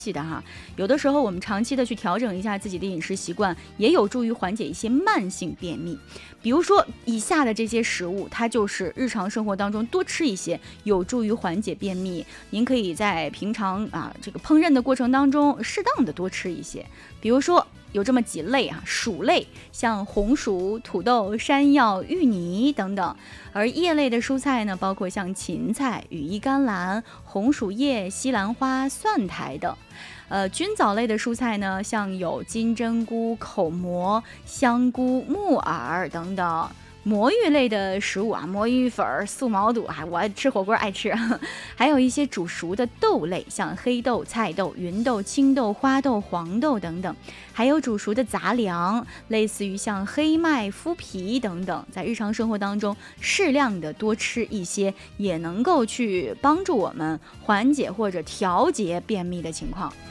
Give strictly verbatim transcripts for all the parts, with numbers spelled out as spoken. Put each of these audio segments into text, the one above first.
记得哈，有的时候我们长期的去调整一下自己的饮食习惯，也有助于缓解一些慢性便秘。比如说以下的这些食物，它就是日常生活当中多吃一些，有助于缓解便秘。您可以在平常啊这个烹饪的过程当中，适当的多吃一些。比如说有这么几类啊，薯类像红薯、土豆、山药、芋泥等等，而叶类的蔬菜呢，包括像芹菜、羽衣甘蓝、红薯叶、西兰花、蒜苔等。呃，菌藻类的蔬菜呢，像有金针菇、口蘑、香菇、木耳等等。魔芋类的食物啊，魔芋粉、素毛肚啊，我吃火锅爱吃。还有一些煮熟的豆类，像黑豆、菜豆、芸豆、青豆、花豆、黄豆等等。还有煮熟的杂粮，类似于像黑麦、麸皮等等。在日常生活当中，适量的多吃一些，也能够去帮助我们缓解或者调节便秘的情况。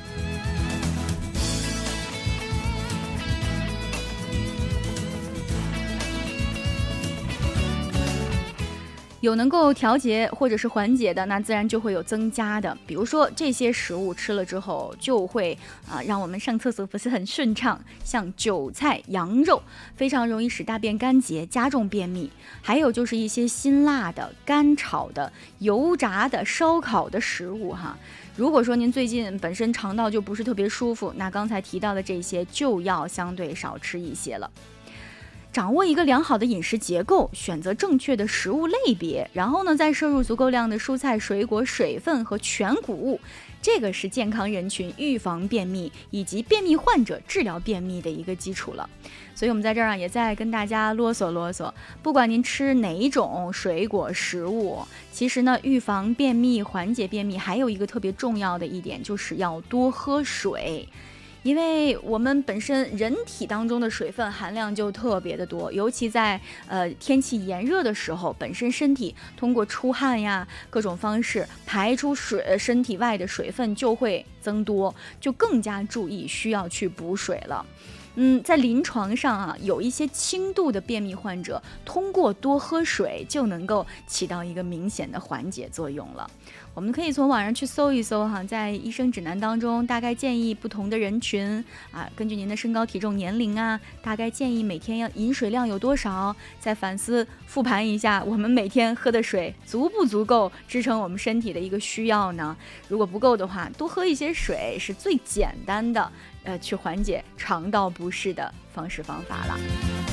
有能够调节或者是缓解的，那自然就会有增加的。比如说这些食物吃了之后，就会啊让我们上厕所不是很顺畅，像韭菜、羊肉，非常容易使大便干结，加重便秘。还有就是一些辛辣的、干炒的、油炸的、烧烤的食物哈。如果说您最近本身肠道就不是特别舒服，那刚才提到的这些就要相对少吃一些了。掌握一个良好的饮食结构，选择正确的食物类别，然后呢，再摄入足够量的蔬菜、水果、水分和全谷物，这个是健康人群预防便秘以及便秘患者治疗便秘的一个基础了。所以我们在这儿啊，也再跟大家啰嗦啰嗦，不管您吃哪一种水果食物，其实呢，预防便秘、缓解便秘，还有一个特别重要的一点，就是要多喝水。因为我们本身人体当中的水分含量就特别的多，尤其在呃天气炎热的时候，本身身体通过出汗呀各种方式排出水身体外的水分就会增多，就更加注意需要去补水了。嗯，在临床上啊，有一些轻度的便秘患者，通过多喝水就能够起到一个明显的缓解作用了。我们可以从网上去搜一搜哈，在医生指南当中，大概建议不同的人群啊，根据您的身高、体重、年龄啊，大概建议每天要饮水量有多少，再反思复盘一下，我们每天喝的水足不足够支撑我们身体的一个需要呢？如果不够的话，多喝一些水是最简单的，呃，去缓解肠道不适的方式方法了。